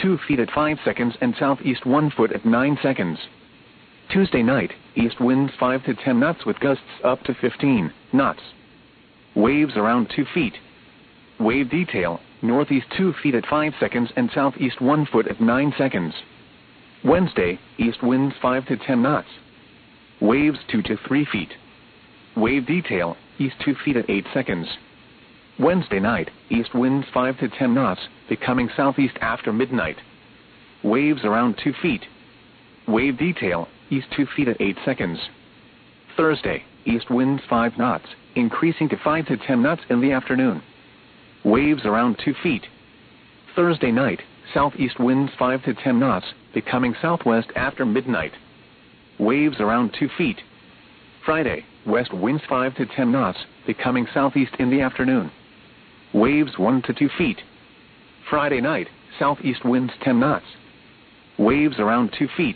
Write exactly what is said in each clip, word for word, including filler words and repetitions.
two feet at five seconds and southeast one foot at nine seconds. Tuesday night, east winds five to ten knots with gusts up to fifteen knots. Waves around two feet. Wave detail, northeast two feet at five seconds and southeast one foot at nine seconds. Wednesday, east winds five to ten knots. Waves two to three feet. Wave detail, east two feet at eight seconds. Wednesday night, east winds five to ten knots, becoming southeast after midnight. Waves around two feet. Wave detail, east two feet at eight seconds. Thursday, east winds five knots, increasing to five to ten knots in the afternoon. Waves around two feet. Thursday night, southeast winds five to ten knots, becoming southwest after midnight. Waves around two feet. Friday, west winds five to ten knots, becoming southeast in the afternoon. Waves one to two feet. Friday night, southeast winds ten knots. Waves around two feet.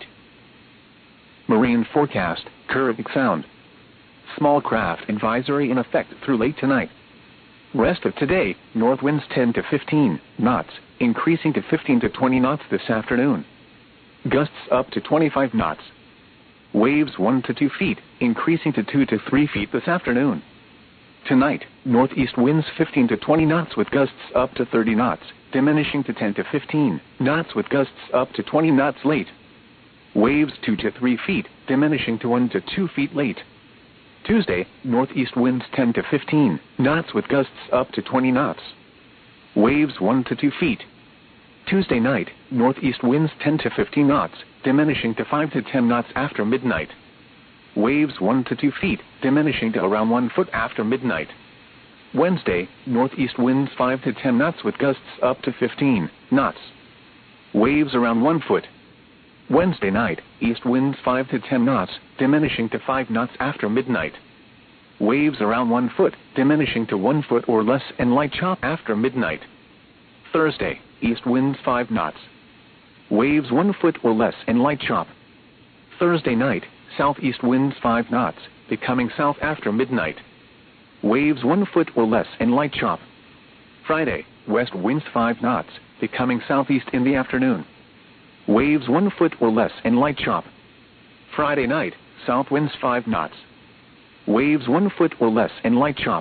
Marine forecast, Caribbean Sound. Small craft advisory in effect through late tonight. Rest of today, north winds ten to fifteen knots, increasing to fifteen to twenty knots this afternoon. Gusts up to twenty-five knots. Waves one to two feet, increasing to two to three feet this afternoon. Tonight, northeast winds fifteen to twenty knots with gusts up to thirty knots, diminishing to ten to fifteen knots with gusts up to twenty knots late. Waves two to three feet, diminishing to one to two feet late. Tuesday, northeast winds ten to fifteen knots with gusts up to twenty knots. Waves one to two feet. Tuesday night, northeast winds ten to fifteen knots, diminishing to five to ten knots after midnight. Waves one to two feet, diminishing to around one foot after midnight. Wednesday, northeast winds five to ten knots with gusts up to fifteen knots. Waves around one foot. Wednesday night, east winds five to ten knots, diminishing to five knots after midnight. Waves around one foot, diminishing to one foot or less and light chop after midnight. Thursday, east winds five knots. Waves one foot or less and light chop. Thursday night, southeast winds five knots, becoming south after midnight. Waves one foot or less and light chop. Friday, west winds five knots, becoming southeast in the afternoon. Waves one foot or less and light chop. Friday night, south winds five knots. Waves one foot or less and light chop.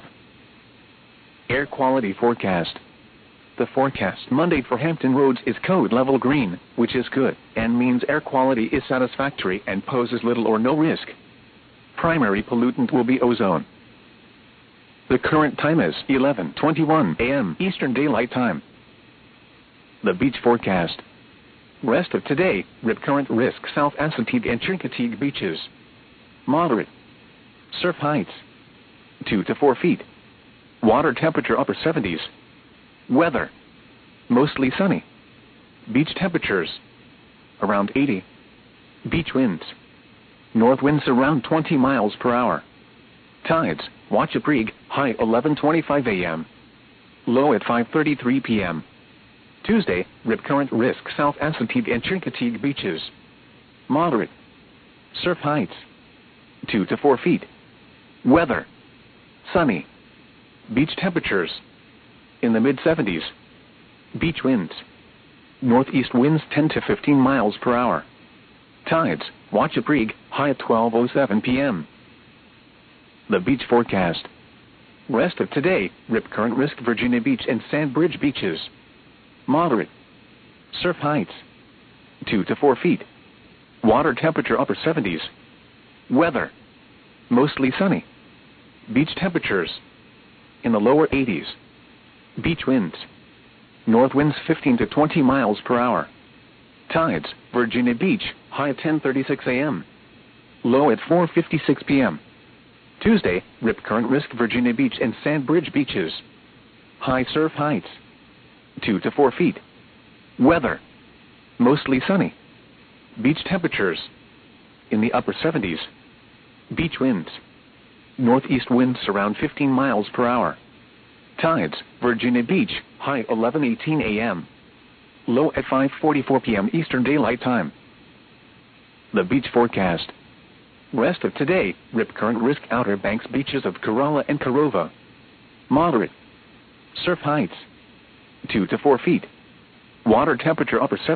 Air quality forecast. The forecast Monday for Hampton Roads is code level green, which is good, and means air quality is satisfactory and poses little or no risk. Primary pollutant will be ozone. The current time is eleven twenty-one a m Eastern Daylight Time. The beach forecast. Rest of today, rip current risk South Assateague and Chincoteague beaches. Moderate. Surf heights two to four feet. Water temperature upper seventies. Weather mostly sunny. Beach temperatures around eighty. Beach winds north winds around twenty miles per hour. Tides Wachapreague high eleven twenty-five a m low at five thirty-three p m Tuesday, rip current risk South Assateague and Chincoteague beaches. Moderate. Surf heights two to four feet. Weather sunny. Beach temperatures in the mid seventies. Beach winds northeast winds ten to fifteen miles per hour. Tides Wachapreague high at twelve oh seven p m The beach forecast. Rest of today, rip current risk Virginia Beach and Sandbridge beaches. Moderate. Surf heights two to four feet. Water temperature upper seventies. Weather mostly sunny. Beach temperatures in the lower eighties. Beach winds north winds fifteen to twenty miles per hour. Tides Virginia Beach high at ten thirty-six a m low at four fifty-six p m Tuesday, rip current risk Virginia Beach and Sandbridge beaches. High surf heights two to four feet. Weather mostly sunny. Beach temperatures in the upper seventies. Beach winds northeast winds around fifteen miles per hour. Tides Virginia Beach high eleven eighteen a m low at five forty-four p m Eastern Daylight Time. The beach forecast. Rest of today, rip current risk Outer Banks beaches of Corolla and Corova. Moderate. Surf heights two to four feet. Water temperature upper